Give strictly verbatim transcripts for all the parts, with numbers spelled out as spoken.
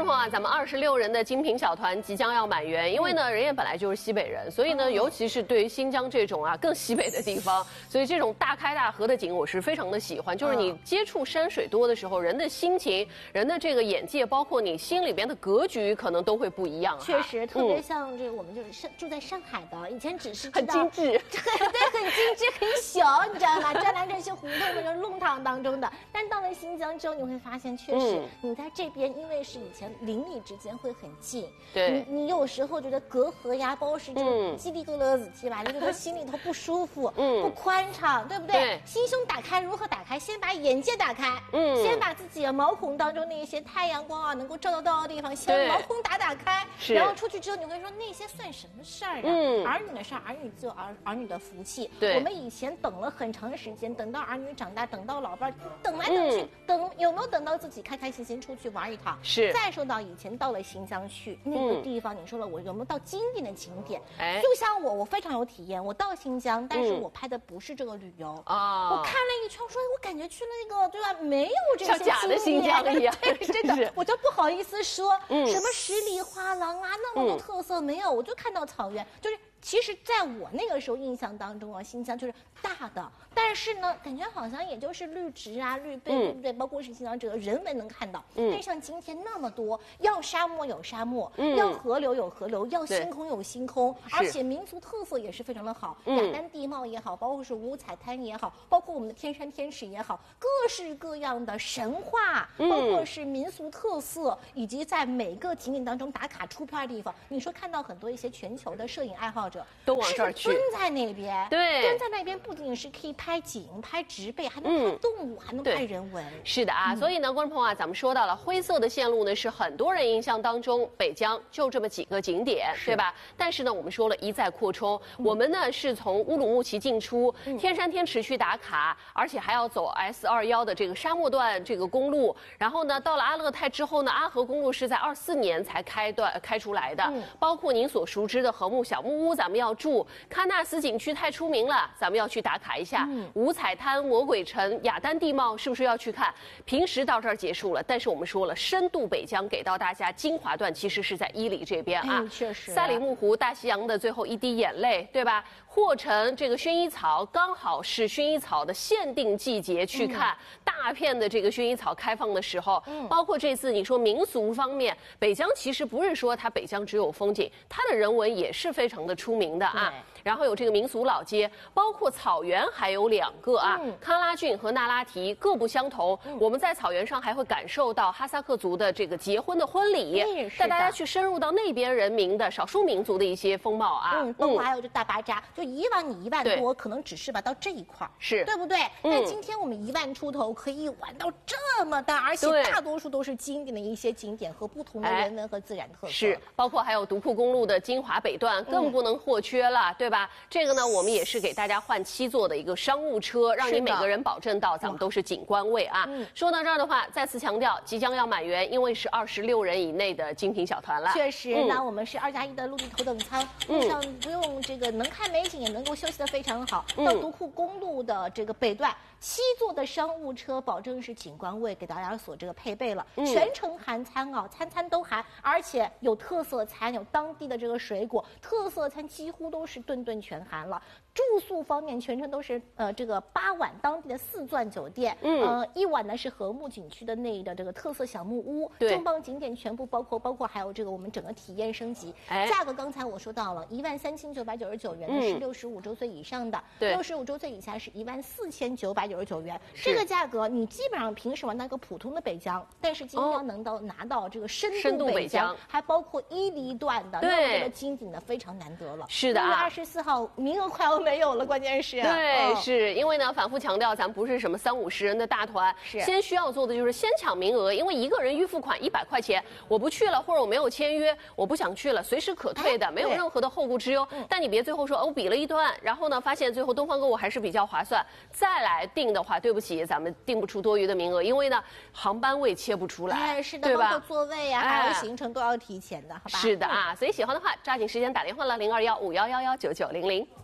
众朋友啊，咱们二十六人的精品小团即将要满员，因为呢，人家本来就是西北人，所以呢，尤其是对于新疆这种啊更西北的地方，所以这种大开大合的景我是非常的喜欢。就是你接触山水多的时候，人的心情、人的这个眼界，包括你心里边的格局，可能都会不一样。 确实，特别像这个我们就是上住在上海的，以前只是很精致， 对对，很精致，很小，你知道吗？站在这些胡同或者弄堂当中的，但到了新疆之后，你会发现，确实、嗯、你在这边，因为是以前邻里之间会很近， 对， 你你有时候觉得隔阂呀，包括是这个叽里咯咯子气吧，你觉得心里头不舒服，嗯，不宽敞，对不对？对，心胸打开，如何打开？先把眼界打开，嗯，先把自己的毛孔当中那一些太阳光啊能够照得到的地方，先毛孔打打开，然后出去之后，你会说那些算什么事儿啊？嗯，儿女的事儿，儿女自有儿儿女的福气。对，我们以前等了很长时间，等到儿女长大，等到老伴儿，等来等去，嗯、等有没有等到自己开开心心出去玩一趟？是。再说到以前到了新疆去那个地方，嗯、你说了我有没有到经典的景点？哎，就像我，我非常有体验。我到新疆，但是我拍的不是这个旅游啊、嗯。我看了一圈，说我感觉去了那个对吧？没有这些像假的新疆一样， 对，真的，我就不好意思说、嗯、什么十里花廊啊，那么多特色、嗯、没有，我就看到草原，就是。其实，在我那个时候印象当中啊，新疆就是大的，但是呢，感觉好像也就是绿植啊、绿背，对不对？包括是新疆这个人文能看到，嗯，但像今天那么多，要沙漠有沙漠，嗯，要河流有河流，要星空有星空，而且民族特色也是非常的好，雅丹地貌也好，包括是五彩滩也好，包括我们的天山天池也好，各式各样的神话，包括是民俗特色，以及在每个景点当中打卡出片的地方，你说看到很多一些全球的摄影爱好者。 都往这儿去， 蹲在那边， 对， 蹲在那边不仅是可以拍景、拍植被，还能拍动物，嗯、还能拍人文。 是的啊，嗯、所以呢，观众朋友啊，咱们说到了灰色的线路呢，是很多人印象当中北疆就这么几个景点，对吧？但是呢，我们说了一再扩充，嗯、我们呢是从乌鲁木齐进出，嗯、天山天池去打卡，而且还要走 S 二一 的这个沙漠段这个公路，然后呢，到了阿勒泰之后呢，阿合公路是在二四年才开段开出来的，嗯、包括您所熟知的禾木小木屋，咱们要住喀纳斯景区太出名了，咱们要去打卡一下。嗯、五彩滩、魔鬼城、雅丹地貌是不是要去看？平时到这儿结束了，但是我们说了，深度北疆给到大家精华段其实是在伊犁这边啊， 哎、确实。 赛里木湖、大西洋的最后一滴眼泪，对吧？霍城这个薰衣草刚好是薰衣草的限定季节去看，嗯、大片的这个薰衣草开放的时候，嗯、包括这次你说民俗方面，北疆其实不是说它北疆只有风景，它的人文也是非常的出名的啊。然后有这个民俗老街，包括草原还有两个啊，嗯、康拉峻和那拉提各不相同。嗯、我们在草原上还会感受到哈萨克族的这个结婚的婚礼，嗯、带大家去深入到那边人民的少数民族的一些风貌啊。 嗯，包括还有这大巴扎，就以往你一万多可能只是吧到这一块，是对不对？嗯、但今天我们一万出头可以玩到这么大，而且大多数都是经典的一些景点和不同的人文和自然特色。 是，包括还有独库公路的金华北段更不能或缺了，嗯、对吧？这个呢，我们也是给大家换七座的一个商务车，让你每个人保证到咱们都是景观位啊。嗯、说到这儿的话，再次强调，即将要满员，因为是二十六人以内的精品小团了。 确实，嗯、那我们是二加一的陆地头等舱，路上不用这个能看美景，也能够休息得非常好。嗯、到独库公路的这个北段，七座的商务车，保证是景观位给大家所这个配备了，嗯、全程含餐啊，餐餐都含，而且有特色餐，有当地的这个水果，特色餐几乎都是顿顿全含了。住宿方面，全程都是呃这个八晚当地的四钻酒店，嗯，呃一晚呢是禾木景区的内的这个特色小木屋，对，重磅景点全部包括，包括还有这个我们整个体验升级，哎，价格刚才我说到了一万三千九百九十九元的是六十五周岁以上的，对，六十五周岁以下是一万四千九百九十九元，这个价格你基本上平时玩那个普通的北疆，但是今天能到、哦、拿到这个深度北疆，还包括伊犁段的，那这个经典的非常难得了。是的啊，六月二十四号名额快要没有了，关键是对，哦、是因为呢，反复强调，咱不是什么三五十人的大团，是先需要做的就是先抢名额，因为一个人预付款一百块钱，我不去了，或者我没有签约，我不想去了，随时可退的，哎、没有任何的后顾之忧。嗯、但你别最后说，哦，我比了一段，然后呢，发现最后东方购物还是比较划算，再来订的话，对不起，咱们订不出多余的名额，因为呢，航班位切不出来， 哎，是的，对吧？包括座位呀、啊，还有行程都要提前的，好吧？ 是的啊，所以喜欢的话，抓紧时间打电话了，零二幺五幺幺幺九九零零。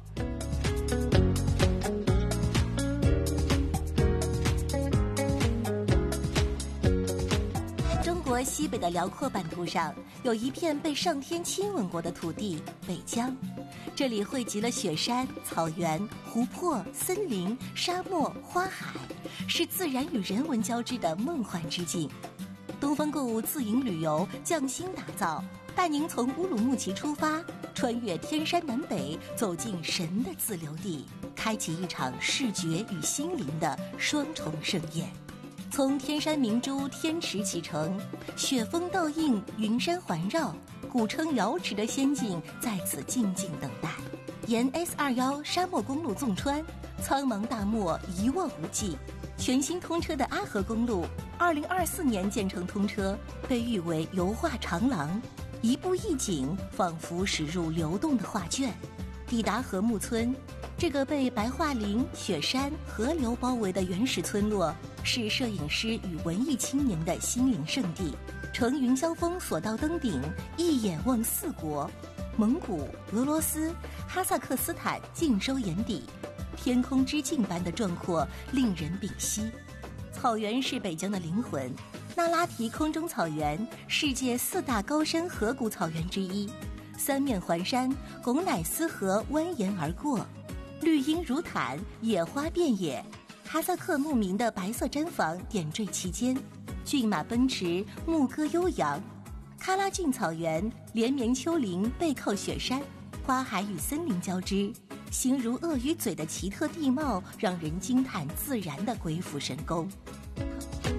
国西北的辽阔版图上，有一片被上天亲吻过的土地——北疆。这里汇集了雪山、草原、湖泊、森林、沙漠、花海，是自然与人文交织的梦幻之境。东方购物自营旅游匠心打造，带您从乌鲁木齐出发，穿越天山南北，走进神的自留地，开启一场视觉与心灵的双重盛宴。从天山明珠天池启程，雪峰倒映，云山环绕，古称瑶池的仙境在此静静等待。沿 S 二十一 沙漠公路纵穿，苍茫大漠一望无际。全新通车的阿河公路，二零二四年建成通车，被誉为油画长廊，一步一景，仿佛驶入流动的画卷。抵达禾木村，这个被白桦林、雪山、河流包围的原始村落，是摄影师与文艺青年的心灵圣地。乘云霄峰索道登顶，一眼望四国，蒙古、俄罗斯、哈萨克斯坦尽收眼底，天空之镜般的壮阔，令人屏息。草原是北疆的灵魂，那拉提空中草原，世界四大高山河谷草原之一，三面环山，拱乃斯河蜿蜒而过，绿荫如毯，野花遍野。哈萨克牧民的白色毡房点缀其间，骏马奔驰，牧歌悠扬。喀拉峻草原连绵丘陵背靠雪山，花海与森林交织，形如鳄鱼嘴的奇特地貌让人惊叹自然的鬼斧神工。